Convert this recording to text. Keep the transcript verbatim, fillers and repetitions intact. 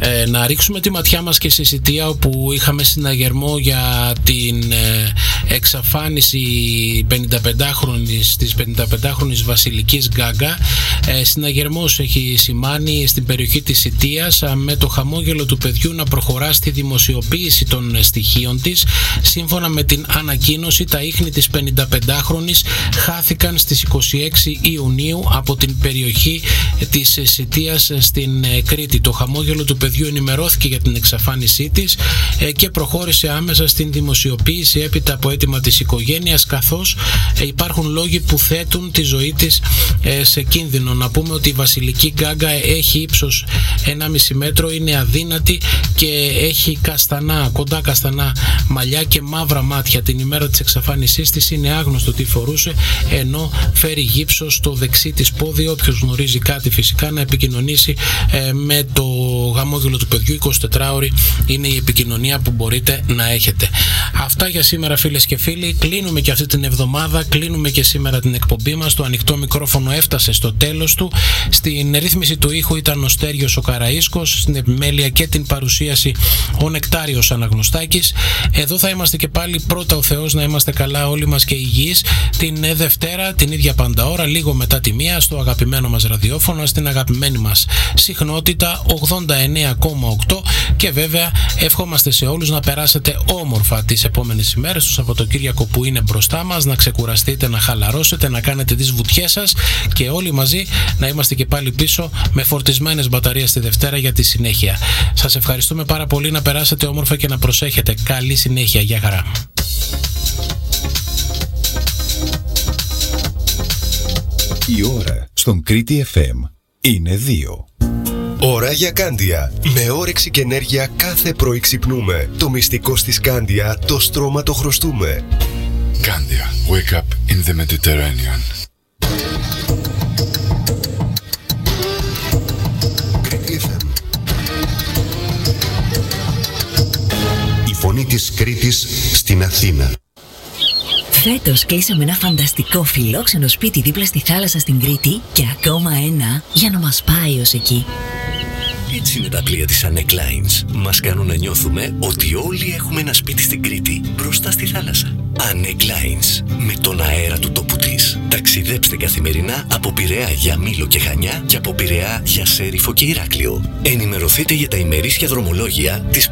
Ε, να ρίξουμε τη ματιά μας και στη Σιτία, όπου είχαμε συναγερμό για την ε, εξαφάνιση πενηνταπεντάχρονης, της πενηνταπεντάχρονης Βασιλικής Γκάγκα. Ε, συναγερμός έχει σημάνει στην περιοχή της Σιτίας, με το χαμόγελο του παιδιού να προχωρά στη δημοσιοποίηση των στοιχείων της. Σύμφωνα με την ανακοίνωση, τα ίχνη της πενηνταπεντάχρονης χάθηκαν στις είκοσι έξι Ιουνίου από την περιοχή της Σιτίας στην Κρήτη. Το χαμόγελο του παιδιού ενημερώθηκε για την εξαφάνισή της και προχώρησε άμεσα στην δημοσιοποίηση έπειτα από αίτημα της οικογένειας, καθώς υπάρχουν λόγοι που θέτουν τη ζωή της σε κίνδυνο. Να πούμε ότι η Βασιλική Γκάγκα έχει ύψος ενάμιση μέτρο, είναι αδύνατη και έχει καστανά, κοντά καστανά μαλλιά και μαύρα μάτια. Την ημέρα της εξαφάνισής της είναι άγνωστο τι φορούσε, ενώ φέρει γύψο στο δεξί της πόδι. Όποιος γνωρίζει κάτι φυσικά να επικοινωνήσει ε, με το χαμόγελο του παιδιού. εικοσιτετράωρη είναι η επικοινωνία που μπορείτε να έχετε. Αυτά για σήμερα, φίλες και φίλοι. Κλείνουμε και αυτή την εβδομάδα, κλείνουμε και σήμερα την εκπομπή μας. Το ανοιχτό μικρόφωνο έφτασε στο τέλος του. Στην ρύθμιση του ήχου ήταν ο Στέργιος ο Καραΐσκος, στην επιμέλεια και την παρουσίαση ο Νεκτάριος Αναγνωστάκης. Εδώ θα είμαστε και πάλι, πρώτα ο Θεός να είμαστε καλά όλοι μας και υγιείς, την Δευτέρα την ίδια πάντα ώρα, λίγο μετά τη μία, στο αγαπημένο μας ραδιόφωνο, στην αγαπημένη μας συχνότητα ογδόντα εννέα κόμμα οκτώ. Και βέβαια ευχόμαστε σε όλους να περάσετε όμορφα τις επόμενες ημέρες, το Σαββατοκύριακο που είναι μπροστά μας, να ξεκουραστείτε, να χαλαρώσετε, να κάνετε τις βουτιές σας και όλοι μαζί να είμαστε και πάλι πίσω με φορτισμένες μπαταρίες τη Δευτέρα για τη συνέχεια. Σας ευχαριστούμε πάρα πολύ, να περάσετε όμορφα και να προσέχετε. Καλή συνέχεια, γεια χαρά. Η ώρα στον Κρήτη εφ εμ είναι δύο. Ώρα για Κάντια. Με όρεξη και ενέργεια κάθε πρωί ξυπνούμε. Το μυστικό στη Κάντια, το στρώμα το χρωστούμε. Κάντια. Wake up in the Mediterranean. Κρήτη εφ εμ. Η φωνή της Κρήτης στην Αθήνα. Φέτος κλείσαμε ένα φανταστικό φιλόξενο σπίτι δίπλα στη θάλασσα στην Κρήτη και ακόμα ένα για να μας πάει ως εκεί. Έτσι είναι τα πλοία της Anek Lines. Μας κάνουν να νιώθουμε ότι όλοι έχουμε ένα σπίτι στην Κρήτη, μπροστά στη θάλασσα. Anek Lines, με τον αέρα του τόπου της. Ταξιδέψτε καθημερινά από Πειραιά για Μήλο και Χανιά και από Πειραιά για Σέριφο και Ηράκλειο. Ενημερωθείτε για τα ημερήσια δρομολόγια, τις